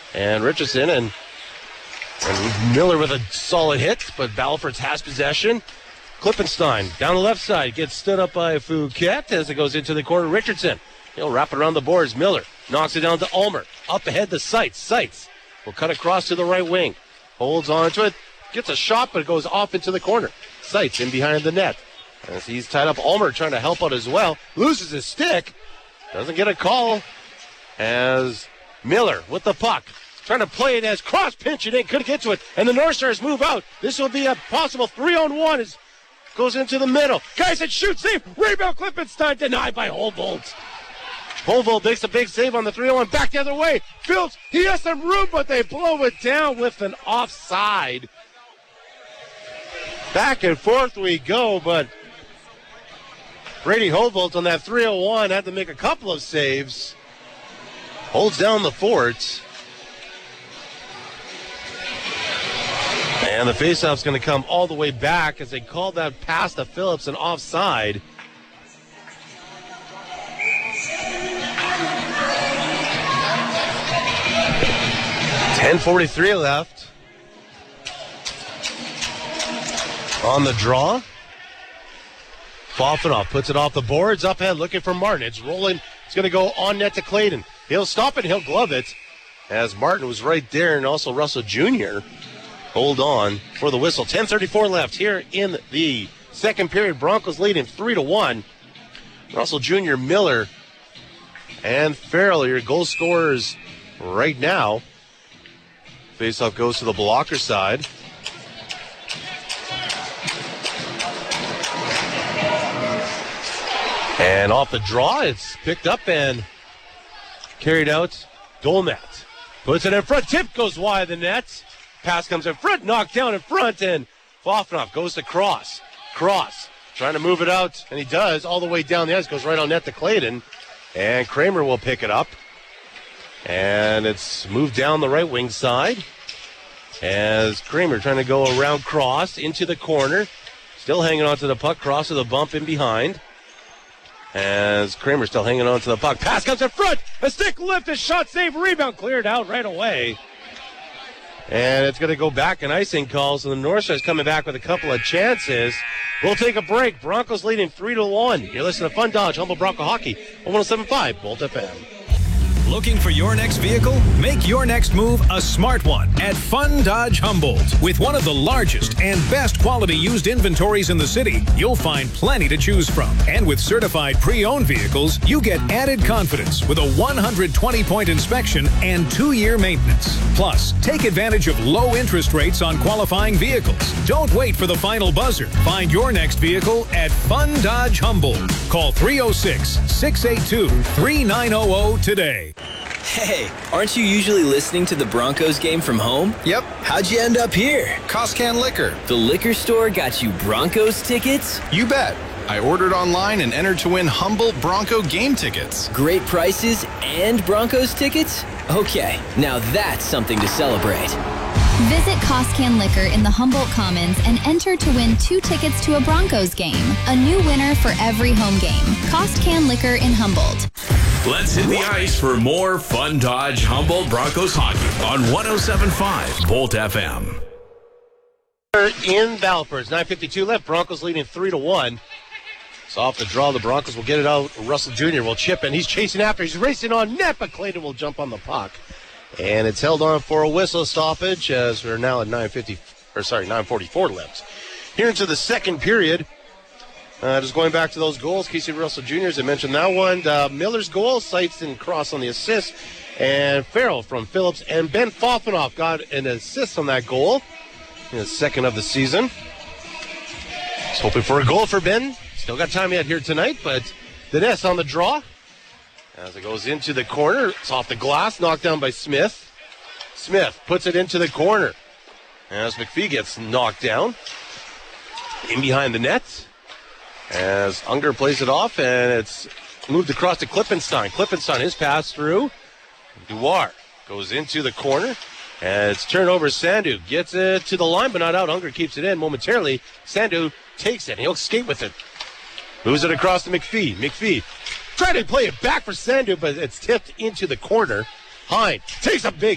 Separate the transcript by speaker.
Speaker 1: And Richardson and Miller with a solid hit, but Battleford has possession. Klippenstein down the left side gets stood up by Fouquet as it goes into the corner. Richardson, he'll wrap it around the boards. Miller knocks it down to Ulmer. Up ahead to Seitz. Seitz will cut across to the right wing. Holds on to it. Gets a shot, but it goes off into the corner. Seitz in behind the net. As he's tied up, Ulmer trying to help out as well. Loses his stick. Doesn't get a call. As Miller with the puck. Trying to play it as cross pinch it in. Couldn't get to it. And the North Stars move out. This will be a possible 3-on-1 as goes into the middle. Guys, it shoots safe. Rebound Klippenstein denied by Holvold. Holvold makes a big save on the 3-on-1. Back the other way. Phillips, he has some room, but they blow it down with an offside. Back and forth we go, but Brady Holvold on that 3-on-1 had to make a couple of saves. Holds down the fort. And the faceoff's going to come all the way back as they called that pass to Phillips and offside. .10:43 left. On the draw. Fofanoff puts it off the boards. Up ahead looking for Martin. It's rolling. It's going to go on net to Clayton. He'll stop it. He'll glove it. As Martin was right there, and also Russell Jr. hold on for the whistle. 10:34 left here in the second period. Broncos leading 3-1. Russell Jr., Miller, and Farrell, your goal scorers right now. Faceoff goes to the blocker side. And off the draw, it's picked up and carried out. Dolmat puts it in front. Tip goes wide of the net. Pass comes in front, knocked down in front, and Fofanoff goes to Cross. Cross trying to move it out, and he does all the way down the ice. Goes right on net to Clayton, and Kramer will pick it up. And it's moved down the right wing side as Kramer trying to go around Cross into the corner. Still hanging on to the puck. Cross with a bump in behind. As Kramer still hanging on to the puck. Pass comes in front. A stick lifted, shot save, rebound cleared out right away. And it's going to go back and icing calls. And the North Stars coming back with a couple of chances. We'll take a break. Broncos leading 3-1. You're listening to Fun Dodge, Humboldt Bronco Hockey on 107.5 Bolt FM.
Speaker 2: Looking for your next vehicle? Make your next move a smart one at Fun Dodge Humboldt. With one of the largest and best quality used inventories in the city, you'll find plenty to choose from. And with certified pre-owned vehicles, you get added confidence with a 120-point inspection and 2-year maintenance. Plus, take advantage of low interest rates on qualifying vehicles. Don't wait for the final buzzer. Find your next vehicle at Fun Dodge Humboldt. Call 306-682-3900 today.
Speaker 3: Hey, aren't you usually listening to the Broncos game from home?
Speaker 4: Yep.
Speaker 3: How'd you end up here?
Speaker 4: Costcan Liquor.
Speaker 3: The liquor store got you Broncos tickets?
Speaker 4: You bet. I ordered online and entered to win Humboldt Bronco game tickets.
Speaker 3: Great prices and Broncos tickets? Okay, now that's something to celebrate.
Speaker 5: Visit Costcan Liquor in the Humboldt Commons and enter to win 2 tickets to a Broncos game. A new winner for every home game. Costcan Liquor in Humboldt.
Speaker 6: Let's hit the ice for more Fun Dodge Humboldt Broncos hockey on 107.5 Bolt FM.
Speaker 1: In Battleford, 9:52 left. Broncos leading 3-1. So off the draw, the Broncos will get it out. Russell Jr. will chip in. He's chasing after. He's racing on net, but Clayton will jump on the puck. And it's held on for a whistle stoppage as we're now at 9:44 left. Here into the second period. Just going back to those goals, Casey Russell Jr., as I mentioned that one. Miller's goal, Seitz and Cross on the assist. And Farrell from Phillips. And Ben Fofanoff got an assist on that goal. His second of the season. Just hoping for a goal for Ben. Still got time yet here tonight, but the Ness on the draw. As it goes into the corner, it's off the glass, knocked down by Smith. Smith puts it into the corner. As McPhee gets knocked down. In behind the net. As Unger plays it off, and it's moved across to Klippenstein. Klippenstein, his pass through. Duar goes into the corner. And it's turned over. Sandu gets it to the line, but not out. Unger keeps it in momentarily. Sandu takes it, and he'll skate with it. Moves it across to McPhee. McPhee trying to play it back for Sandu, but it's tipped into the corner. Hine takes a big